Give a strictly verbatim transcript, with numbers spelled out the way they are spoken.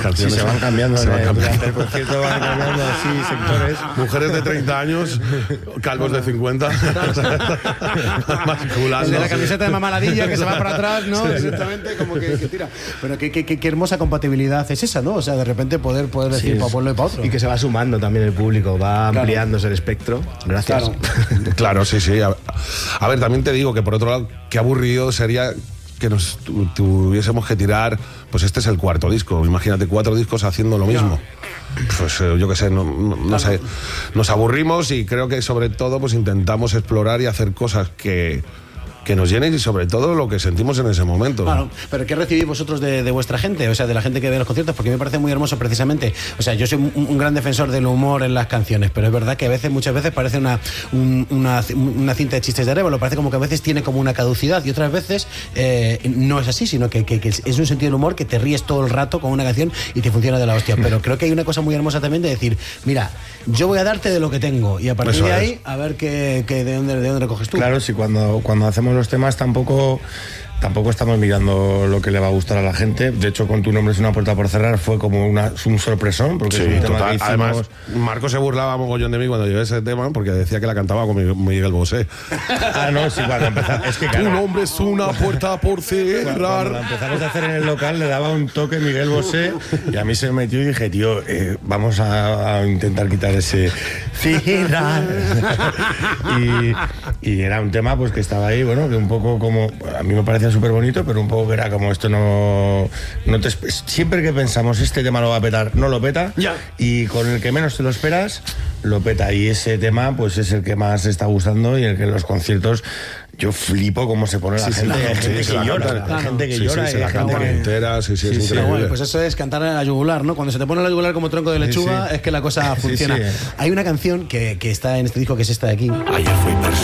canciones sí, se van cambiando, se van de, cambiando. durante el concierto van cambiando así sectores. Mujeres de treinta años, calvos de cincuenta. El de la camiseta de mamaladilla que se va para atrás, ¿no? Sí. Exactamente, como que, que tira. Pero qué, qué, qué, qué hermosa compatibilidad es esa, ¿no? O sea, de repente poder, poder decir Sí, para un pueblo y para otro. Y que se va sumando también el público, va Claro. ampliándose el espectro. Gracias. Claro. Claro, sí, sí. A, a ver, también te digo que por otro lado, qué aburrido sería que nos tu, tuviésemos que tirar. Pues este es el cuarto disco. Imagínate cuatro discos haciendo lo mismo. Pues eh, yo qué sé, no, no, no sé. Nos aburrimos y creo que sobre todo pues intentamos explorar y hacer cosas que que nos llenen y sobre todo lo que sentimos en ese momento. Claro, pero ¿qué recibís vosotros de, de vuestra gente? O sea, de la gente que ve los conciertos, porque me parece muy hermoso precisamente. O sea, yo soy un, un gran defensor del humor en las canciones, pero es verdad que a veces, muchas veces parece una, un, una, una cinta de chistes de Arévalo, parece como que a veces tiene como una caducidad y otras veces eh, no es así, sino que, que, que es un sentido del humor que te ríes todo el rato con una canción y te funciona de la hostia. Pero creo que hay una cosa muy hermosa también de decir, mira, yo voy a darte de lo que tengo y a partir Eso de ahí, es. a ver qué, qué, de, dónde, de dónde recoges tú. Claro, si cuando, cuando hacemos los temas tampoco, tampoco estamos mirando lo que le va a gustar a la gente. De hecho, con Tu nombre es una puerta por cerrar fue como una, un sorpresón, porque Sí, es un tema total. que hicimos... Además, Marco se burlaba mogollón de mí cuando llevé ese tema porque decía que la cantaba con Miguel Bosé. Ah, no, sí, cuando empezamos... Es que, Tu claro, nombre es una puerta por cuando, cuando cerrar. la empezamos a hacer en el local le daba un toque Miguel Bosé y a mí se me metió y dije, tío, eh, vamos a, a intentar quitar ese cerrar. y, y era un tema pues que estaba ahí, bueno, que un poco como... A mí me parecía súper bonito, pero un poco que era como esto no... no te, siempre que pensamos este tema lo va a petar, no lo peta. Ya. Y con el que menos te lo esperas, lo peta. Y ese tema pues es el que más está gustando y el que en los conciertos... Yo flipo cómo se pone la Sí, sí, gente. la- Hay gente sí, se que la llora, canta. hay gente que Sí, sí, llora. se y la hay canta gente que- entera, sí, sí, es Sí, sí. increíble. Bueno, pues eso es cantar a la yugular, ¿no? Cuando se te pone la yugular como tronco de lechuga, Sí, sí. es que la cosa Sí, funciona. sí. Hay una canción que, que está en este disco, que es esta de aquí. Ayer fui persona.